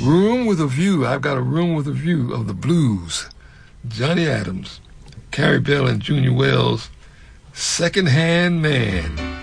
Room with a View. I've got a room with a view of the blues. Johnny Adams, Carrie Bell and Junior Wells, Second Hand Man.